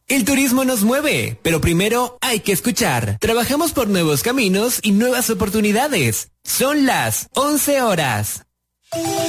El turismo nos mueve, pero primero hay que escuchar. Trabajamos por nuevos caminos y nuevas oportunidades. Son las 11 horas.